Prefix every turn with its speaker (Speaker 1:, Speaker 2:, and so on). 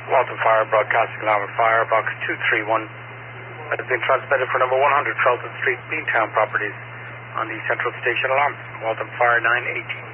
Speaker 1: Waltham Fire broadcasting alarm with fire box 231 that has been transmitted for number 100 Felton Street, Beantown Properties on the Central Station alarm. Waltham Fire 918.